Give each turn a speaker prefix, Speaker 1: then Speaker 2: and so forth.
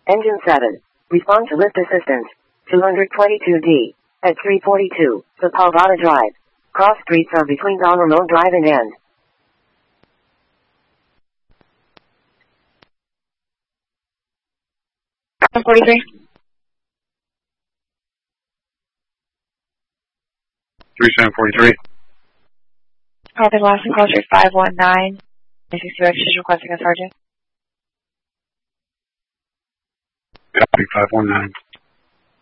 Speaker 1: Engine 7. Respond to lift assistance. 222D. At 342, Sapalvada Drive. Cross streets are between Donald Drive and End.
Speaker 2: Cross 43.
Speaker 3: 3743.
Speaker 2: Copy last and closer 519. Basic directions requesting a sergeant.
Speaker 3: Copy 519.